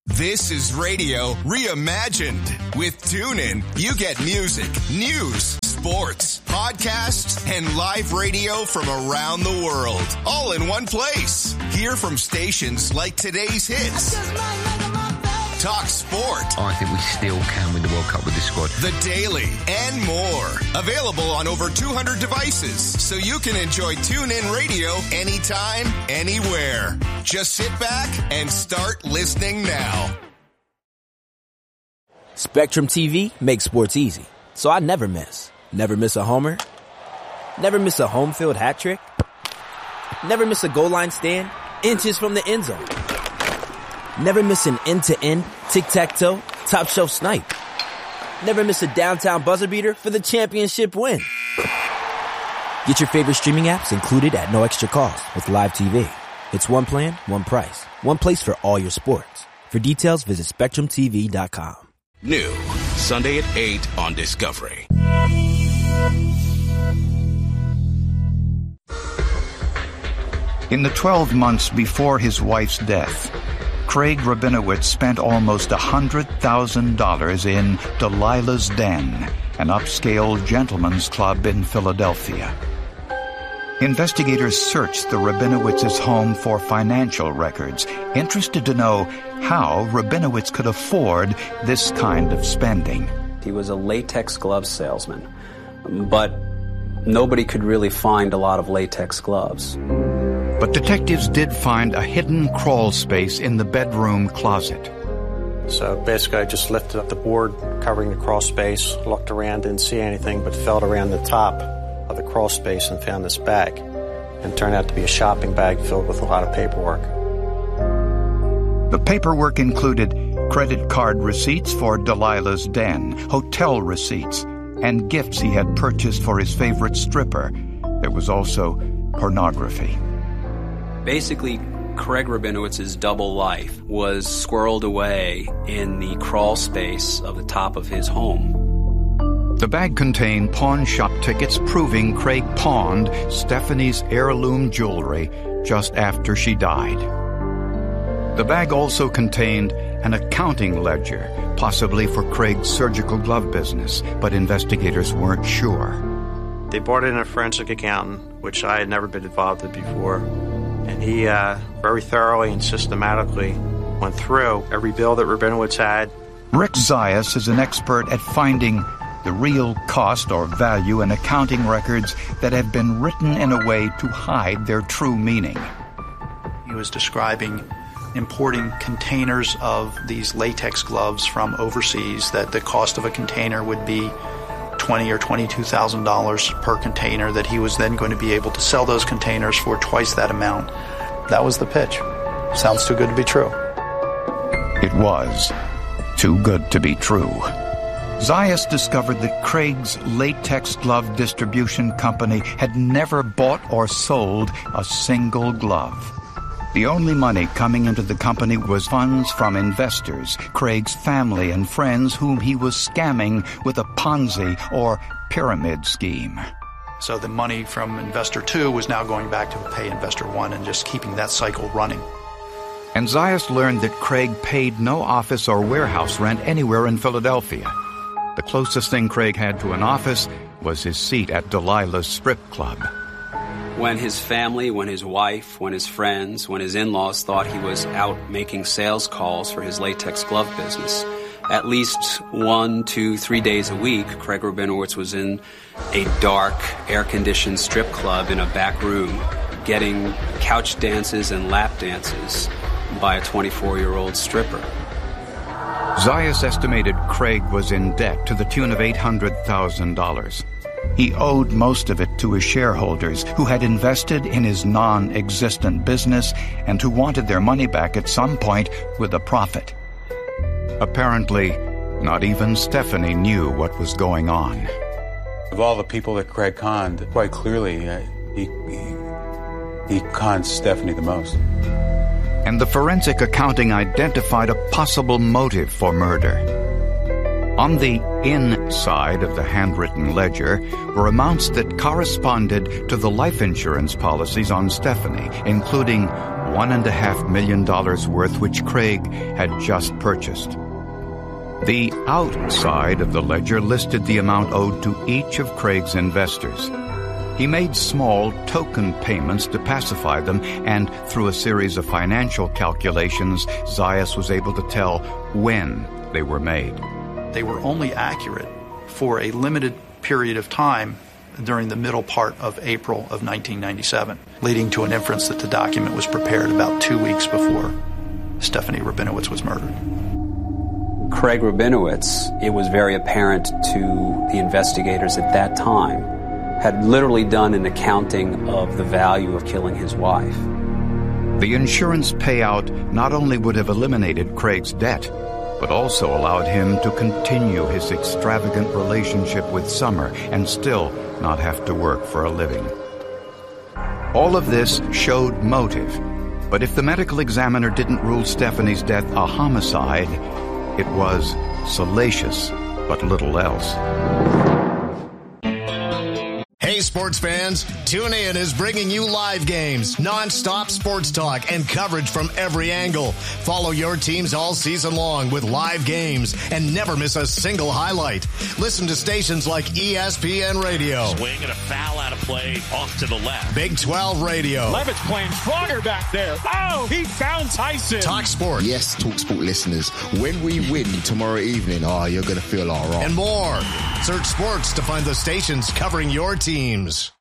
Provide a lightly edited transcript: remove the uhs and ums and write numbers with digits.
This is radio reimagined. With TuneIn, you get music, news, sports, podcasts, and live radio from around the world, all in one place. Hear from stations like today's hits. Talk sport. I think we still can win the World Cup with this squad. The Daily and more. Available on over 200 devices, so you can enjoy TuneIn Radio anytime, anywhere. Just sit back and start listening now. Spectrum TV makes sports easy, so I never miss. Never miss a homer. Never miss a home field hat trick. Never miss a goal line stand, inches from the end zone. Never miss an end-to-end, tic-tac-toe, top shelf snipe. Never miss a downtown buzzer beater for the championship win. Get your favorite streaming apps included at no extra cost with Live TV. It's one plan, one price, one place for all your sports. For details, visit SpectrumTV.com. New, Sunday at 8 on Discovery. In the 12 months before his wife's death, Craig Rabinowitz spent almost $100,000 in Delilah's Den, an upscale gentleman's club in Philadelphia. Investigators searched the Rabinowitz's home for financial records, interested to know how Rabinowitz could afford this kind of spending. He was a latex glove salesman, but nobody could really find a lot of latex gloves. But detectives did find a hidden crawl space in the bedroom closet. So basically I just lifted up the board covering the crawl space, looked around, didn't see anything, but felt around the top of the crawl space and found this bag. And it turned out to be a shopping bag filled with a lot of paperwork. The paperwork included credit card receipts for Delilah's Den, hotel receipts, and gifts he had purchased for his favorite stripper. There was also pornography. Basically, Craig Rabinowitz's double life was squirreled away in the crawl space of the top of his home. The bag contained pawn shop tickets proving Craig pawned Stephanie's heirloom jewelry just after she died. The bag also contained an accounting ledger, possibly for Craig's surgical glove business, but investigators weren't sure. They brought in a forensic accountant, which I had never been involved in before. And he very thoroughly and systematically went through every bill that Rabinowitz had. Rick Zayas is an expert at finding the real cost or value in accounting records that have been written in a way to hide their true meaning. He was describing importing containers of these latex gloves from overseas, that the cost of a container would be $20,000 or $22,000 per container, that he was then going to be able to sell those containers for twice that amount. That was the pitch. Sounds too good to be true. It was too good to be true. Zayas discovered that Craig's latex glove distribution company had never bought or sold a single glove. The only money coming into the company was funds from investors, Craig's family and friends whom he was scamming with a Ponzi or pyramid scheme. So the money from investor 2 was now going back to pay investor 1 and just keeping that cycle running. And Zayas learned that Craig paid no office or warehouse rent anywhere in Philadelphia. The closest thing Craig had to an office was his seat at Delilah's strip club. When his family, when his wife, when his friends, when his in-laws thought he was out making sales calls for his latex glove business, at least 1, 2, 3 days a week, Craig Rabinowitz was in a dark, air-conditioned strip club in a back room, getting couch dances and lap dances by a 24-year-old stripper. Zayas estimated Craig was in debt to the tune of $800,000. He owed most of it to his shareholders, who had invested in his non-existent business and who wanted their money back at some point with a profit. Apparently, not even Stephanie knew what was going on. Of all the people that Craig conned, quite clearly, he conned Stephanie the most. And the forensic accounting identified a possible motive for murder. On the inside of the handwritten ledger were amounts that corresponded to the life insurance policies on Stephanie, including $1.5 million worth which Craig had just purchased. The outside of the ledger listed the amount owed to each of Craig's investors. He made small token payments to pacify them, and through a series of financial calculations, Zayas was able to tell when they were made. They were only accurate for a limited period of time during the middle part of April of 1997, leading to an inference that the document was prepared about 2 weeks before Stephanie Rabinowitz was murdered. Craig Rabinowitz, it was very apparent to the investigators at that time, had literally done an accounting of the value of killing his wife. The insurance payout not only would have eliminated Craig's debt, but also allowed him to continue his extravagant relationship with Summer and still not have to work for a living. All of this showed motive, but if the medical examiner didn't rule Stephanie's death a homicide, it was salacious, but little else. Hey, sports fans, TuneIn is bringing you live games, non-stop sports talk, and coverage from every angle. Follow your teams all season long with live games and never miss a single highlight. Listen to stations like ESPN Radio. Swing and a foul out of play off to the left. Big 12 Radio. Levitt's playing stronger back there. Oh, he found Tyson. Talk Sport. Yes, Talk Sport listeners, when we win tomorrow evening, you're going to feel all right. And more. Search sports to find the stations covering your teams.